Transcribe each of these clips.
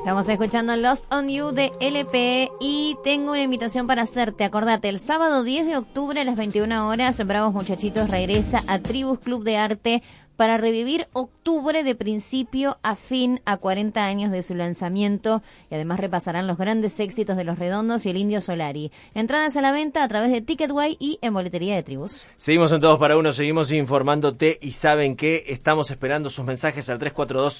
Estamos escuchando Lost on You de LP y tengo una invitación para hacerte. Acordate, el sábado 10 de octubre a las 21 horas, Bravos Muchachitos regresa a Tribus Club de Arte para revivir octubre de principio a fin a 40 años de su lanzamiento y además repasarán los grandes éxitos de Los Redondos y el Indio Solari. Entradas a la venta a través de Ticketway y en boletería de Tribus. Seguimos en Todos para Uno, seguimos informándote y saben que estamos esperando sus mensajes al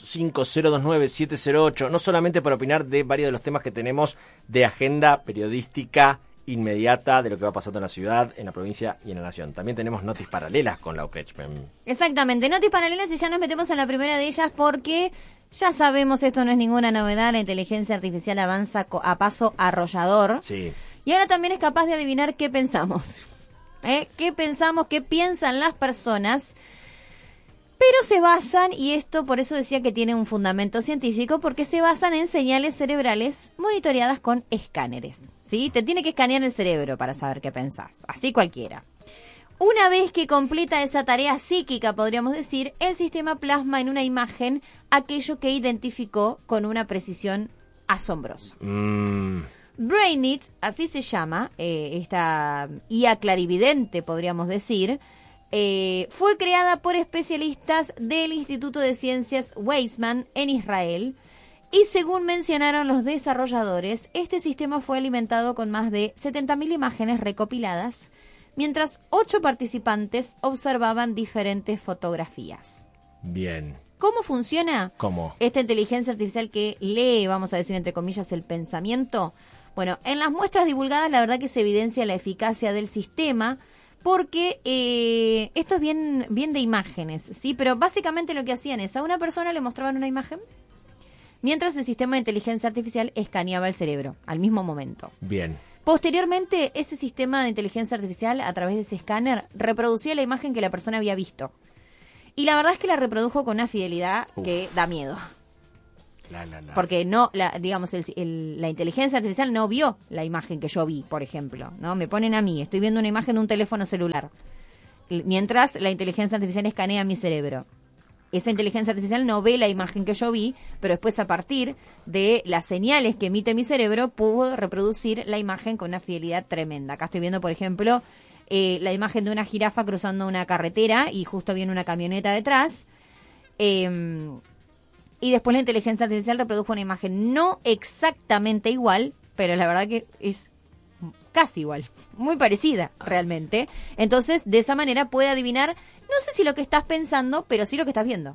342-5029-708, no solamente para opinar de varios de los temas que tenemos de agenda periodística inmediata de lo que va pasando en la ciudad, en la provincia y en la nación. También tenemos notis paralelas con Lau Kretschmann. Exactamente, notis paralelas y ya nos metemos en la primera de ellas porque ya sabemos, esto no es ninguna novedad, la inteligencia artificial avanza a paso arrollador. Sí. Y ahora también es capaz de adivinar qué pensamos. ¿Qué pensamos, qué piensan las personas? Pero se basan, y esto por eso decía que tiene un fundamento científico, porque se basan en señales cerebrales monitoreadas con escáneres. ¿Sí? Te tiene que escanear el cerebro para saber qué pensás. Así cualquiera. Una vez que completa esa tarea psíquica, podríamos decir, el sistema plasma en una imagen aquello que identificó con una precisión asombrosa. BrainIT, así se llama, esta IA clarividente, podríamos decir, fue creada por especialistas del Instituto de Ciencias Weizmann en Israel y según mencionaron los desarrolladores, este sistema fue alimentado con más de 70.000 imágenes recopiladas, mientras 8 participantes observaban diferentes fotografías. Bien. ¿Cómo funciona? ¿Cómo? Esta inteligencia artificial que lee, vamos a decir entre comillas, el pensamiento. Bueno, en las muestras divulgadas la verdad que se evidencia la eficacia del sistema, porque esto es bien de imágenes, ¿sí? Pero básicamente lo que hacían es a una persona le mostraban una imagen, mientras el sistema de inteligencia artificial escaneaba el cerebro al mismo momento. Bien. Posteriormente, ese sistema de inteligencia artificial, a través de ese escáner, reproducía la imagen que la persona había visto. Y la verdad es que la reprodujo con una fidelidad que da miedo. Porque no, digamos, la inteligencia artificial no vio la imagen que yo vi, por ejemplo, ¿no? Me ponen a mí, estoy viendo una imagen de un teléfono celular, mientras la inteligencia artificial escanea mi cerebro. Esa inteligencia artificial no ve la imagen que yo vi, pero después a partir de las señales que emite mi cerebro pudo reproducir la imagen con una fidelidad tremenda. Acá estoy viendo, por ejemplo, la imagen de una jirafa cruzando una carretera y justo viene una camioneta detrás. Y después la inteligencia artificial reprodujo una imagen no exactamente igual, pero la verdad que es casi igual, muy parecida realmente. Entonces, de esa manera puede adivinar, no sé si lo que estás pensando, pero sí lo que estás viendo,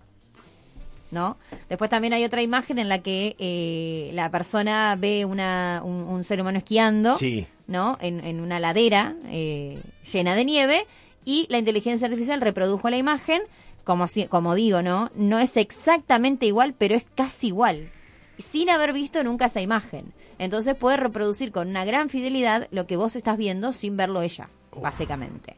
¿no? Después también hay otra imagen en la que la persona ve un ser humano esquiando, sí, ¿no? En una ladera llena de nieve, y la inteligencia artificial reprodujo la imagen. Como digo, ¿no? No es exactamente igual, pero es casi igual, sin haber visto nunca esa imagen. Entonces puede reproducir con una gran fidelidad lo que vos estás viendo sin verlo ella, básicamente.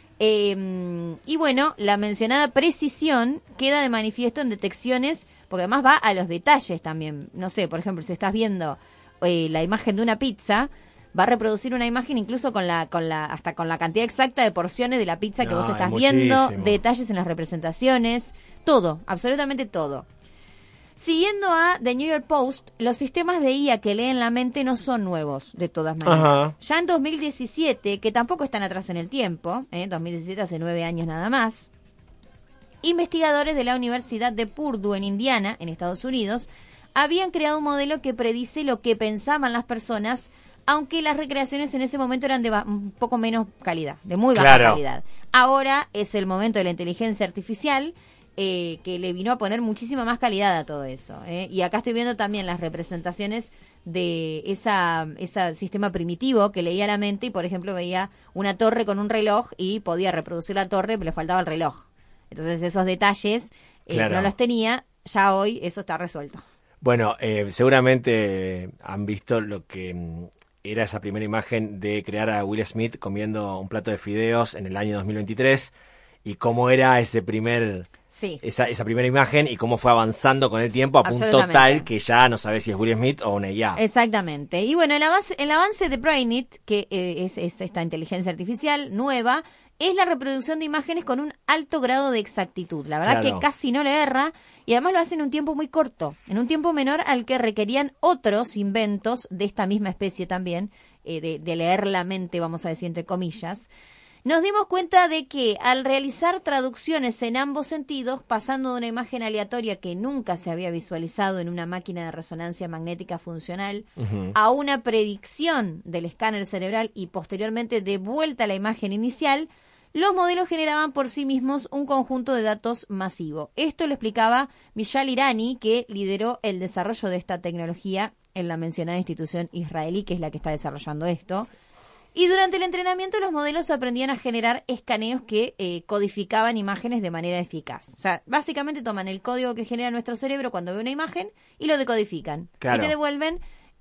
Y bueno, la mencionada precisión queda de manifiesto en detecciones, porque además va a los detalles también. No sé, por ejemplo, si estás viendo la imagen de una pizza, va a reproducir una imagen incluso hasta con la cantidad exacta de porciones de la pizza que vos estás viendo, detalles en las representaciones, todo, absolutamente todo. Siguiendo a The New York Post, los sistemas de IA que leen la mente no son nuevos, de todas maneras. Ajá. Ya en 2017, que tampoco están atrás en el tiempo, 2017 hace 9 años nada más, investigadores de la Universidad de Purdue en Indiana, en Estados Unidos, habían creado un modelo que predice lo que pensaban las personas, aunque las recreaciones en ese momento eran de un poco menos calidad, de muy baja calidad. Ahora es el momento de la inteligencia artificial que le vino a poner muchísima más calidad a todo eso. Y acá estoy viendo también las representaciones de ese sistema primitivo que leía la mente y, por ejemplo, veía una torre con un reloj y podía reproducir la torre, pero le faltaba el reloj. Entonces esos detalles no los tenía, ya hoy eso está resuelto. Bueno, seguramente han visto lo que era esa primera imagen de crear a Will Smith comiendo un plato de fideos en el año 2023 y cómo era esa primera imagen y cómo fue avanzando con el tiempo a punto tal que ya no sabes si es Will Smith o una IA. Exactamente. Y bueno, el avance de BrainIT, que es esta inteligencia artificial nueva, es la reproducción de imágenes con un alto grado de exactitud. La verdad Claro. que casi no le erra y además lo hace en un tiempo muy corto, en un tiempo menor al que requerían otros inventos de esta misma especie también, de leer la mente, vamos a decir entre comillas. Nos dimos cuenta de que al realizar traducciones en ambos sentidos, pasando de una imagen aleatoria que nunca se había visualizado en una máquina de resonancia magnética funcional a una predicción del escáner cerebral y posteriormente de vuelta a la imagen inicial, los modelos generaban por sí mismos un conjunto de datos masivo. Esto lo explicaba Mishal Irani, que lideró el desarrollo de esta tecnología en la mencionada institución israelí, que es la que está desarrollando esto. Y durante el entrenamiento los modelos aprendían a generar escaneos que codificaban imágenes de manera eficaz. O sea, básicamente toman el código que genera nuestro cerebro cuando ve una imagen y lo decodifican. Claro. Y te devuelven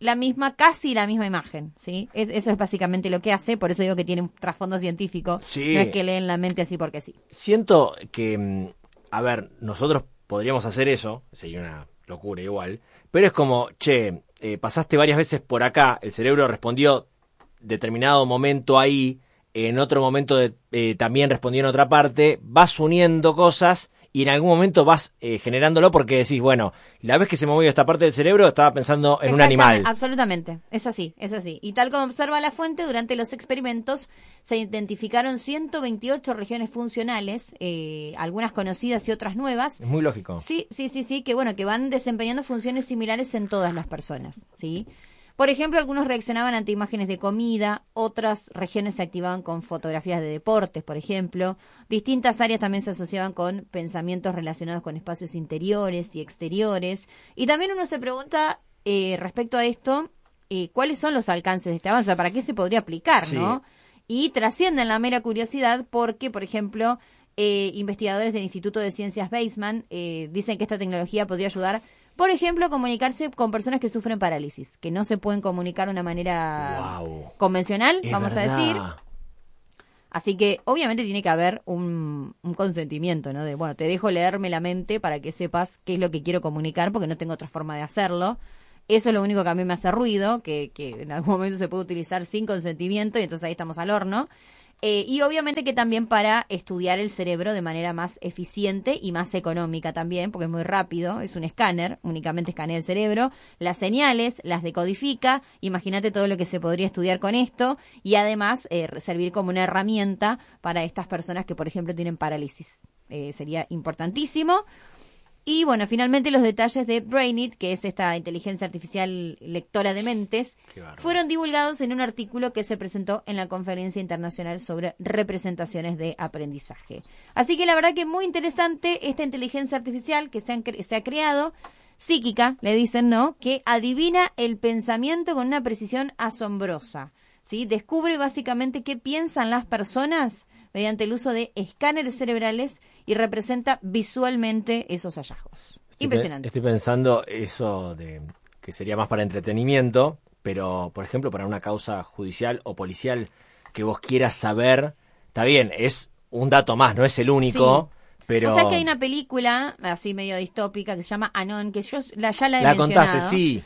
casi la misma imagen, ¿sí? Eso es básicamente lo que hace, por eso digo que tiene un trasfondo científico. Sí. No es que leen la mente así porque sí. Siento que, a ver, nosotros podríamos hacer eso, sería una locura igual, pero es como, pasaste varias veces por acá, el cerebro respondió determinado momento ahí, en otro momento también respondió en otra parte, vas uniendo cosas y en algún momento vas generándolo porque decís, bueno, la vez que se movió esta parte del cerebro estaba pensando en un animal. Absolutamente, es así, es así. Y tal como observa la fuente, durante los experimentos se identificaron 128 regiones funcionales, algunas conocidas y otras nuevas. Es muy lógico. Sí, que bueno, que van desempeñando funciones similares en todas las personas, ¿sí? Por ejemplo, algunos reaccionaban ante imágenes de comida, otras regiones se activaban con fotografías de deportes, por ejemplo. Distintas áreas también se asociaban con pensamientos relacionados con espacios interiores y exteriores. Y también uno se pregunta respecto a esto, ¿cuáles son los alcances de este avance? O sea, ¿para qué se podría aplicar, Sí. no? Y trascienden la mera curiosidad porque, por ejemplo, investigadores del Instituto de Ciencias Weizmann dicen que esta tecnología podría ayudar, por ejemplo, a comunicarse con personas que sufren parálisis, que no se pueden comunicar de una manera convencional, Es vamos verdad. a decir. Así que obviamente tiene que haber un consentimiento, ¿no? De, bueno, te dejo leerme la mente para que sepas qué es lo que quiero comunicar, porque no tengo otra forma de hacerlo. Eso es lo único que a mí me hace ruido, que en algún momento se puede utilizar sin consentimiento y entonces ahí estamos al horno. Y obviamente que también para estudiar el cerebro de manera más eficiente y más económica también, porque es muy rápido, es un escáner, únicamente escanea el cerebro, las señales, las decodifica, imagínate todo lo que se podría estudiar con esto y además servir como una herramienta para estas personas que, por ejemplo, tienen parálisis. Sería importantísimo. Y bueno, finalmente los detalles de Brainit, que es esta inteligencia artificial lectora de mentes, fueron divulgados en un artículo que se presentó en la Conferencia Internacional sobre Representaciones de Aprendizaje. Así que la verdad que muy interesante esta inteligencia artificial que se ha creado, psíquica, le dicen, ¿no? Que adivina el pensamiento con una precisión asombrosa, ¿sí? Descubre básicamente qué piensan las personas mediante el uso de escáneres cerebrales y representa visualmente esos hallazgos. Impresionante. Estoy pensando eso de que sería más para entretenimiento, pero, por ejemplo, para una causa judicial o policial que vos quieras saber, está bien, es un dato más, no es el único, pero... O sea que hay una película así medio distópica que se llama Anon, que yo ya la he la mencionado. contaste, sí.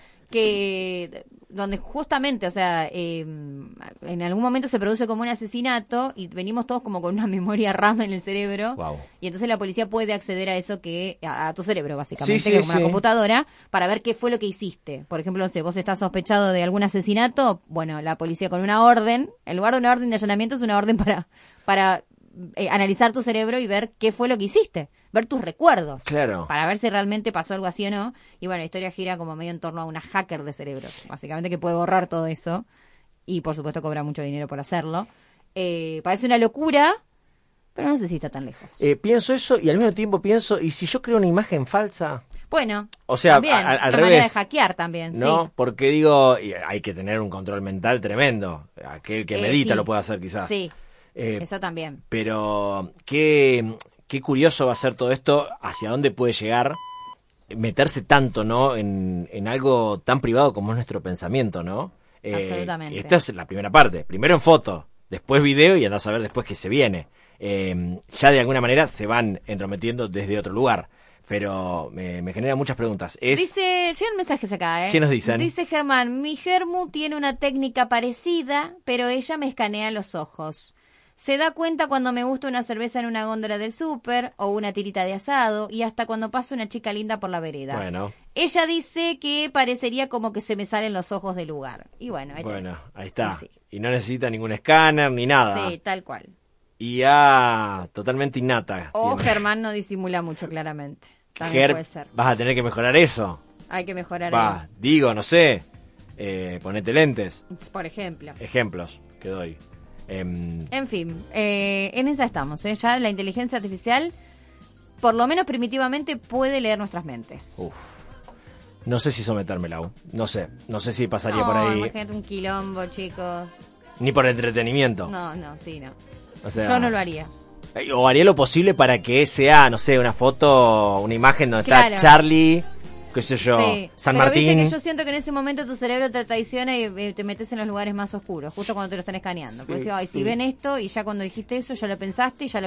Que donde justamente, o sea, en algún momento se produce como un asesinato y venimos todos como con una memoria RAM en el cerebro. Wow. Y entonces la policía puede acceder a eso a tu cerebro, básicamente, Sí, que es como sí. una computadora, para ver qué fue lo que hiciste. Por ejemplo, no sé, vos estás sospechado de algún asesinato, bueno, la policía con una orden, en lugar de una orden de allanamiento, es una orden para analizar tu cerebro y ver qué fue lo que hiciste, ver tus recuerdos, Claro. para ver si realmente pasó algo así o no. Y bueno, la historia gira como medio en torno a una hacker de cerebros, básicamente, que puede borrar todo eso y por supuesto cobra mucho dinero por hacerlo. Parece una locura, pero no sé si está tan lejos. Pienso eso y al mismo tiempo pienso, ¿y si yo creo una imagen falsa? Bueno, O sea, también, al una revés. manera de hackear también, ¿No? sí. Porque digo, y hay que tener un control mental tremendo. Aquel que medita Sí. lo puede hacer quizás. Sí, Eh, eso también. Pero qué curioso va a ser todo esto, hacia dónde puede llegar, meterse tanto, ¿no? En algo tan privado como es nuestro pensamiento, ¿no? Absolutamente. Esta es la primera parte. Primero en foto, después video y andás a ver después qué se viene. Ya de alguna manera se van entrometiendo desde otro lugar. Pero me genera muchas preguntas. Llegan mensajes acá, ¿eh? ¿Qué nos dicen? Dice Germán, mi Germu tiene una técnica parecida, pero ella me escanea los ojos. Se da cuenta cuando me gusta una cerveza en una góndola del súper o una tirita de asado y hasta cuando pasa una chica linda por la vereda. Bueno. Ella dice que parecería como que se me salen los ojos del lugar. Y bueno, ahí está. Sí. Y no necesita ningún escáner ni nada. Sí, tal cual. Y ya totalmente innata. O tiene. Germán no disimula mucho, claramente. También puede ser. Vas a tener que mejorar eso. Hay que mejorar ahí. Digo, no sé. Ponete lentes. Por ejemplo. Ejemplos que doy. En fin, en esa estamos. Ya la inteligencia artificial, por lo menos primitivamente, puede leer nuestras mentes. Uf. No sé si sometérmela aún. No sé si pasaría por ahí. Imagínate un quilombo, chicos. Ni por entretenimiento. No. O sea, yo no lo haría. O haría lo posible para que sea, no sé, una foto, una imagen donde está Charlie, qué sé yo, sí. San Pero Martín. viste que yo siento que en ese momento tu cerebro te traiciona y te metes en los lugares más oscuros, justo cuando te lo están escaneando. Por eso, si ven esto y ya cuando dijiste eso, ya lo pensaste y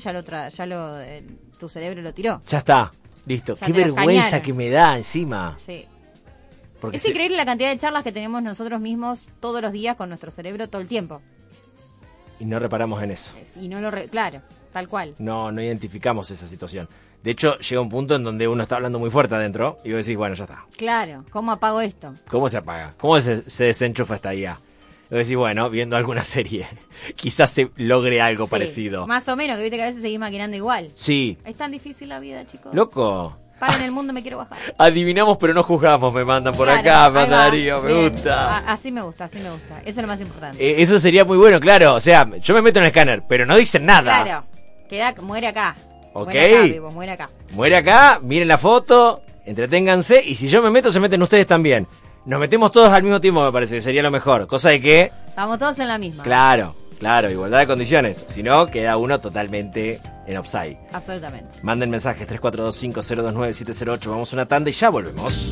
tu cerebro lo tiró. Ya está, listo. Ya qué vergüenza que me da encima. Sí. Porque es increíble la cantidad de charlas que tenemos nosotros mismos todos los días con nuestro cerebro todo el tiempo. Y no reparamos en eso. Y no claro, tal cual. No identificamos esa situación. De hecho, llega un punto en donde uno está hablando muy fuerte adentro y vos decís, bueno, ya está. Claro, ¿cómo apago esto? ¿Cómo se apaga? ¿Cómo se desenchufa esta IA? Y vos decís, bueno, viendo alguna serie, quizás se logre algo parecido. Más o menos, que viste que a veces seguís maquinando igual. Sí. Es tan difícil la vida, chicos. Loco. Paren el mundo, me quiero bajar. Adivinamos pero no juzgamos, me mandan por Claro, acá, ahí va. Darío, me Bien. gusta. Así me gusta. Eso es lo más importante. Eso sería muy bueno, claro. O sea, yo me meto en el escáner, pero no dicen nada. Claro, muere acá. Ok. Muere acá, vivo, muere acá. Muere acá, miren la foto, entreténganse, y si yo me meto, se meten ustedes también. Nos metemos todos al mismo tiempo, me parece que sería lo mejor. Cosa de que... Estamos todos en la misma. Claro, igualdad de condiciones. Si no, queda uno totalmente en offside. Absolutamente. Manden mensajes 3425029708. Vamos a una tanda y ya volvemos.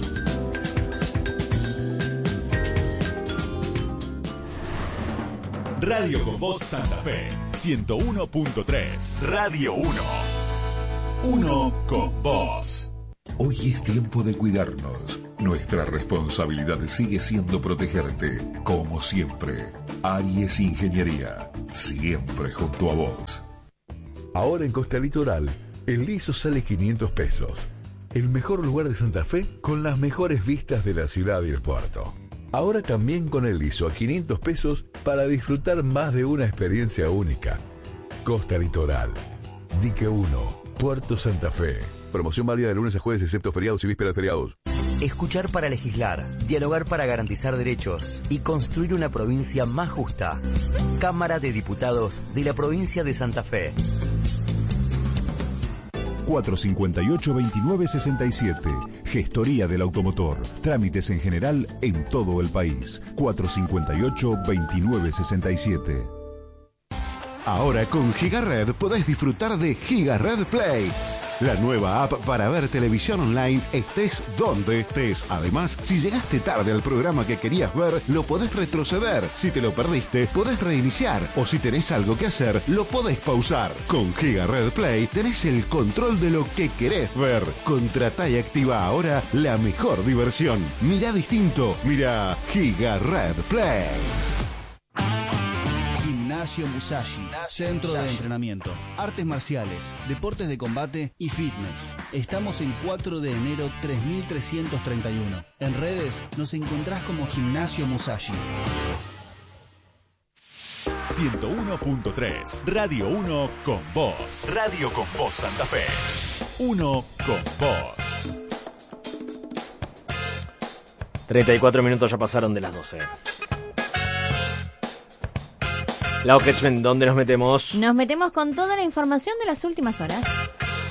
Radio con Voz Santa Fe 101.3. Radio 1. Uno con vos. Hoy es tiempo de cuidarnos. Nuestra responsabilidad sigue siendo protegerte. Como siempre, Aries Ingeniería, siempre junto a vos. Ahora en Costa Litoral, el liso sale 500 pesos. El mejor lugar de Santa Fe con las mejores vistas de la ciudad y el puerto. Ahora también con el liso a 500 pesos para disfrutar más de una experiencia única. Costa Litoral, Dique 1, Puerto Santa Fe. Promoción válida de lunes a jueves excepto feriados y vísperas de feriados. Escuchar para legislar, dialogar para garantizar derechos y construir una provincia más justa. Cámara de Diputados de la provincia de Santa Fe. 458-2967. Gestoría del automotor. Trámites en general en todo el país. 458-2967. Ahora con GigaRed podés disfrutar de GigaRed Play, la nueva app para ver televisión online estés donde estés. Además, si llegaste tarde al programa que querías ver, lo podés retroceder. Si te lo perdiste, podés reiniciar. O si tenés algo que hacer, lo podés pausar. Con GigaRed Play tenés el control de lo que querés ver. Contratá y activa ahora la mejor diversión. Mirá distinto. Mirá GigaRed Play. Gimnasio Musashi, centro de entrenamiento, artes marciales, deportes de combate y fitness. Estamos en 4 de enero 3331. En redes nos encontrás como Gimnasio Musashi. 101.3 Radio 1 con vos. Radio con vos Santa Fe. 1 con vos. 34 minutos ya pasaron de las 12. Lau Ketchman, ¿dónde nos metemos? Nos metemos con toda la información de las últimas horas.